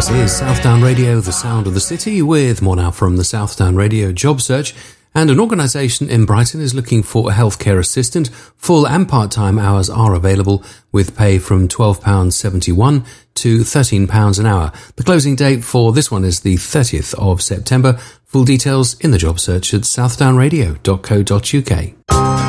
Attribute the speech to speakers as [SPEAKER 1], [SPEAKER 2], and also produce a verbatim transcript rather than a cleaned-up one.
[SPEAKER 1] This is Southdown Radio, the sound of the city, with more now from the Southdown Radio job search. And an organisation in Brighton is looking for a healthcare assistant. Full and part-time hours are available, with pay from twelve pounds seventy-one to thirteen pounds an hour. The closing date for this one is the thirtieth of September. Full details in the job search at southdown radio dot co dot uk.